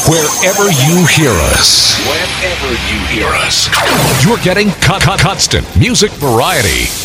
Wherever you hear us. Whenever you hear us. You're getting constant music variety.